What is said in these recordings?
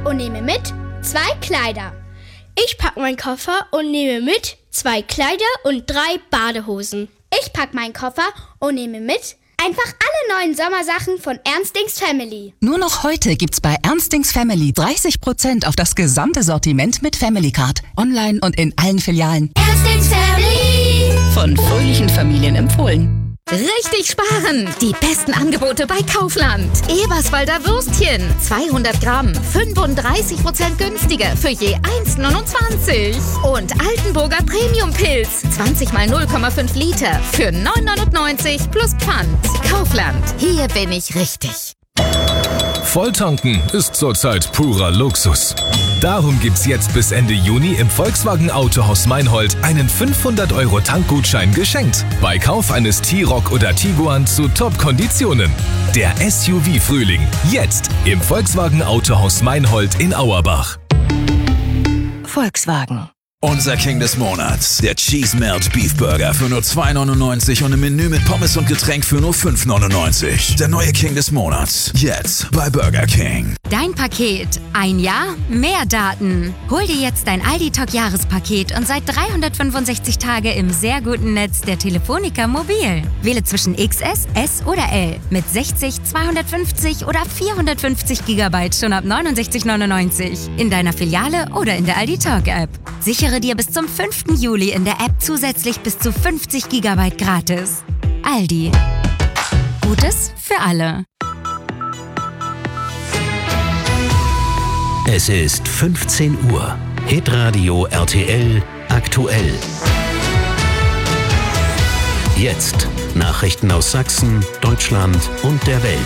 und nehme mit 2 Kleider. Ich packe meinen Koffer und nehme mit 2 Kleider und 3 Badehosen. Ich packe meinen Koffer und nehme mit einfach alle neuen Sommersachen von Ernstings Family. Nur noch heute gibt's bei Ernstings Family 30% auf das gesamte Sortiment mit Family Card. Online und in allen Filialen. Ernstings Family! Von fröhlichen Familien empfohlen. Richtig sparen! Die besten Angebote bei Kaufland. Eberswalder Würstchen, 200 Gramm, 35% günstiger für je 1,29. Und Altenburger Premium-Pilz, 20 mal 0,5 Liter für 9,99 plus Pfand. Kaufland, hier bin ich richtig. Volltanken ist zurzeit purer Luxus. Darum gibt's jetzt bis Ende Juni im Volkswagen Autohaus Meinhold einen 500€ Tankgutschein geschenkt. Bei Kauf eines T-Roc oder Tiguan zu Top-Konditionen. Der SUV-Frühling. Jetzt im Volkswagen Autohaus Meinhold in Auerbach. Volkswagen. Unser King des Monats, der Cheese Melt Beef Burger für nur 2,99 und ein Menü mit Pommes und Getränk für nur 5,99. Der neue King des Monats, jetzt bei Burger King. Dein Paket. Ein Jahr, mehr Daten. Hol dir jetzt dein Aldi-Talk-Jahrespaket und seit 365 Tage im sehr guten Netz der Telefonica Mobil. Wähle zwischen XS, S oder L mit 60, 250 oder 450 GB schon ab 69,99 in deiner Filiale oder in der Aldi-Talk-App. Sichere dir bis zum 5. Juli in der App zusätzlich bis zu 50 GB gratis. Aldi. Gutes für alle. Es ist 15 Uhr. Hitradio RTL aktuell. Jetzt Nachrichten aus Sachsen, Deutschland und der Welt.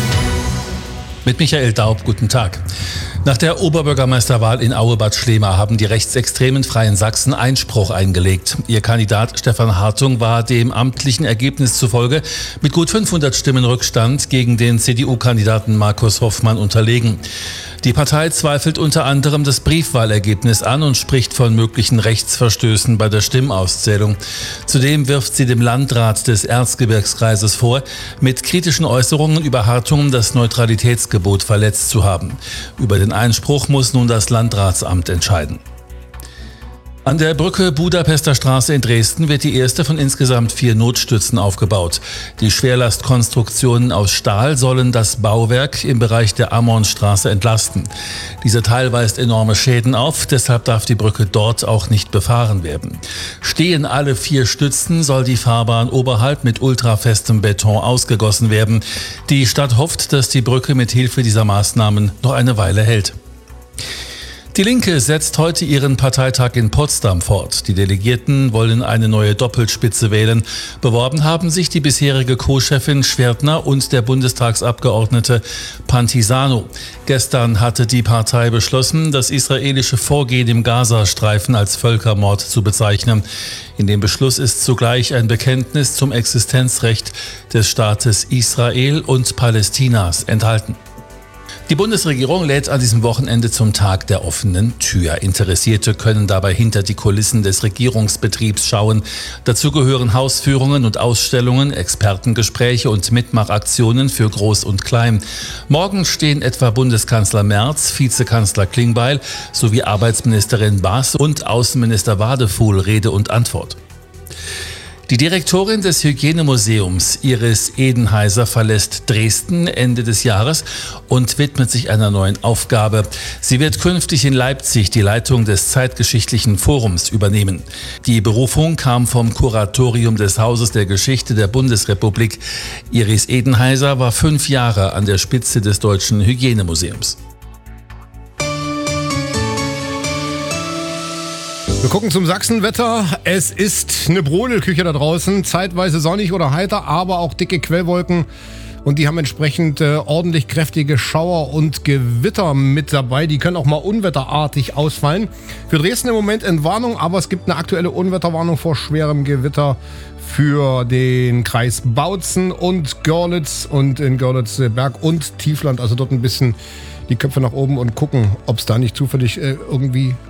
Mit Michael Daub, guten Tag. Nach der Oberbürgermeisterwahl in Aue-Bad Schlema haben die rechtsextremen Freien Sachsen Einspruch eingelegt. Ihr Kandidat Stefan Hartung war dem amtlichen Ergebnis zufolge mit gut 500 Stimmen Rückstand gegen den CDU-Kandidaten Markus Hoffmann unterlegen. Die Partei zweifelt unter anderem das Briefwahlergebnis an und spricht von möglichen Rechtsverstößen bei der Stimmauszählung. Zudem wirft sie dem Landrat des Erzgebirgskreises vor, mit kritischen Äußerungen über Hartung das Neutralitätsgebot verletzt zu haben. Über den Einspruch muss nun das Landratsamt entscheiden. An der Brücke Budapester Straße in Dresden wird die erste von insgesamt 4 Notstützen aufgebaut. Die Schwerlastkonstruktionen aus Stahl sollen das Bauwerk im Bereich der Ammonstraße entlasten. Dieser Teil weist enorme Schäden auf, deshalb darf die Brücke dort auch nicht befahren werden. Stehen alle 4 Stützen, soll die Fahrbahn oberhalb mit ultrafestem Beton ausgegossen werden. Die Stadt hofft, dass die Brücke mit Hilfe dieser Maßnahmen noch eine Weile hält. Die Linke setzt heute ihren Parteitag in Potsdam fort. Die Delegierten wollen eine neue Doppelspitze wählen. Beworben haben sich die bisherige Co-Chefin Schwertner und der Bundestagsabgeordnete Pantisano. Gestern hatte die Partei beschlossen, das israelische Vorgehen im Gazastreifen als Völkermord zu bezeichnen. In dem Beschluss ist zugleich ein Bekenntnis zum Existenzrecht des Staates Israel und Palästinas enthalten. Die Bundesregierung lädt an diesem Wochenende zum Tag der offenen Tür. Interessierte können dabei hinter die Kulissen des Regierungsbetriebs schauen. Dazu gehören Hausführungen und Ausstellungen, Expertengespräche und Mitmachaktionen für Groß und Klein. Morgen stehen etwa Bundeskanzler Merz, Vizekanzler Klingbeil sowie Arbeitsministerin Baas und Außenminister Wadefuhl Rede und Antwort. Die Direktorin des Hygienemuseums, Iris Edenheiser, verlässt Dresden Ende des Jahres und widmet sich einer neuen Aufgabe. Sie wird künftig in Leipzig die Leitung des Zeitgeschichtlichen Forums übernehmen. Die Berufung kam vom Kuratorium des Hauses der Geschichte der Bundesrepublik. Iris Edenheiser war 5 Jahre an der Spitze des Deutschen Hygienemuseums. Wir gucken zum Sachsenwetter. Es ist eine Brodelküche da draußen. Zeitweise sonnig oder heiter, aber auch dicke Quellwolken. Und die haben entsprechend ordentlich kräftige Schauer und Gewitter mit dabei. Die können auch mal unwetterartig ausfallen. Für Dresden im Moment Entwarnung, aber es gibt eine aktuelle Unwetterwarnung vor schwerem Gewitter für den Kreis Bautzen und Görlitz und in Görlitz Berg und Tiefland. Also dort ein bisschen die Köpfe nach oben und gucken, ob es da nicht zufällig irgendwie